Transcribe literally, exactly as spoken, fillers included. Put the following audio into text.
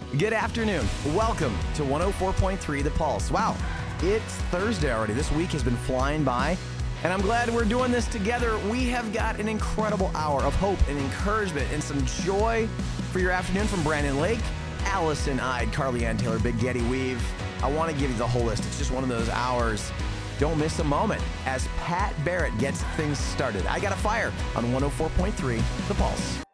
Good afternoon. Welcome to one oh four point three The Pulse. Wow, it's Thursday already. This week has been flying by, and I'm glad we're doing this together. We have got an incredible hour of hope and encouragement and some joy for your afternoon from Brandon Lake, Allison Ide, Carly Ann Taylor, Big Getty Weave. I want to give you the whole list. It's just one of those hours. Don't miss a moment as Pat Barrett gets things started. I Got a Fire on one oh four point three The Pulse.